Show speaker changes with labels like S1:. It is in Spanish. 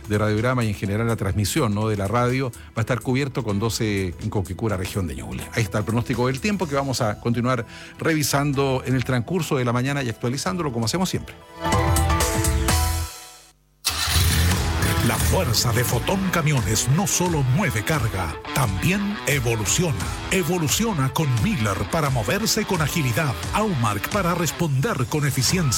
S1: de Radiograma y en general la transmisión, ¿no?, de la radio, va a estar cubierto con 12 en Coquicura, región de Ñuble. Ahí está el pronóstico del tiempo que vamos a continuar revisando en el transcurso de la mañana y actualizándolo como hacemos siempre.
S2: La fuerza de Fotón Camiones no solo mueve carga, también evoluciona. Evoluciona con Miller para moverse con agilidad, Aumark para responder con eficiencia.